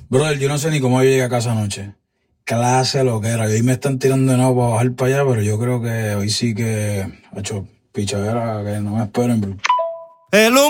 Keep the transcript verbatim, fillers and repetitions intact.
Brother, yo no sé ni cómo yo llegué a casa anoche. Clase lo que era. Y hoy me están tirando de nuevo para bajar para allá, pero yo creo que hoy sí que, ha hecho pichadera, que no me esperen. Bro. El